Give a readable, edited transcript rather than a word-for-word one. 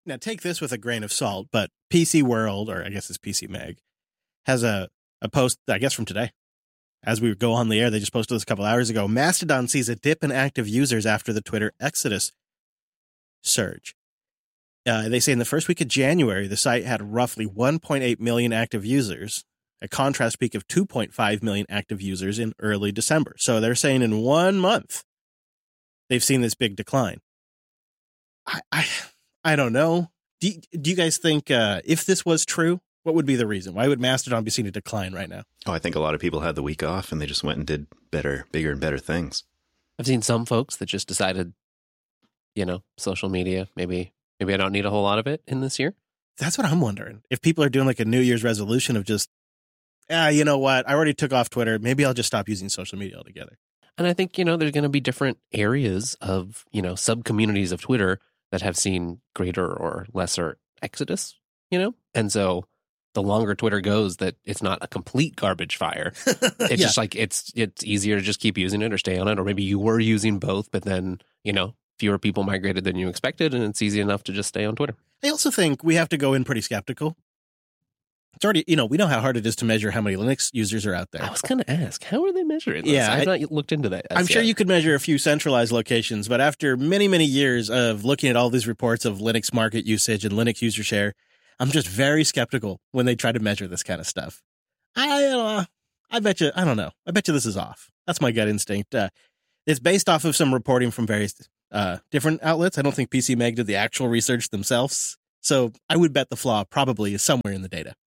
Now, take this with a grain of salt, but PC World, or I guess it's PC Mag, has a post, I guess from today. As we go on the air, they just posted this a couple hours ago. Mastodon sees a dip in active users after the Twitter exodus surge. They say in the first week of January, the site had roughly 1.8 million active users, a contrast peak of 2.5 million active users in early December. So they're saying in 1 month, they've seen this big decline. I don't know. Do you guys think if this was true, what would be the reason? Why would Mastodon be seeing a decline right now? Oh, I think a lot of people had the week off and they just went and did bigger and better things. I've seen some folks that just decided, social media, maybe I don't need a whole lot of it in this year. That's what I'm wondering. If people are doing like a New Year's resolution of just, you know what? I already took off Twitter. Maybe I'll just stop using social media altogether. And I think, there's going to be different areas of, sub-communities of Twitter that have seen greater or lesser exodus, And so the longer Twitter goes, that it's not a complete garbage fire. It's just like it's easier to just keep using it or stay on it. Or maybe you were using both, but then, fewer people migrated than you expected. And it's easy enough to just stay on Twitter. I also think we have to go in pretty skeptical. It's already, we know how hard it is to measure how many Linux users are out there. I was going to ask, how are they measuring this? Yeah, I've not looked into that. I'm sure you could measure a few centralized locations, but after many, many years of looking at all these reports of Linux market usage and Linux user share, I'm just very skeptical when they try to measure this kind of stuff. I bet you, I don't know. I bet you this is off. That's my gut instinct. It's based off of some reporting from various different outlets. I don't think PC Mag did the actual research themselves. So I would bet the flaw probably is somewhere in the data.